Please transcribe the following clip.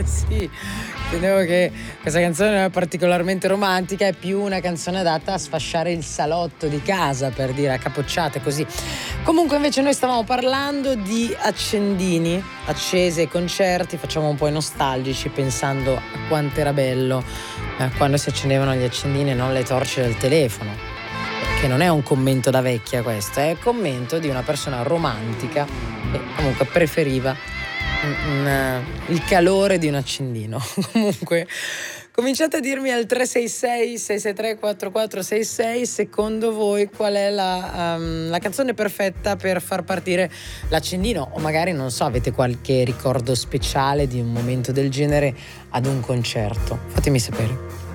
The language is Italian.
Sì, intendevo che questa canzone non è particolarmente romantica, è più una canzone adatta a sfasciare il salotto di casa, per dire, a capocciate così. Comunque invece noi stavamo parlando di accendini, accese ai concerti, facciamo un po' i nostalgici pensando a quanto era bello quando si accendevano gli accendini e non le torce del telefono. Che non è un commento da vecchia questo, è il commento di una persona romantica che comunque preferiva il calore di un accendino. Comunque cominciate a dirmi al 366 663 4466 secondo voi qual è la canzone perfetta per far partire l'accendino, o magari non so, avete qualche ricordo speciale di un momento del genere ad un concerto, fatemi sapere.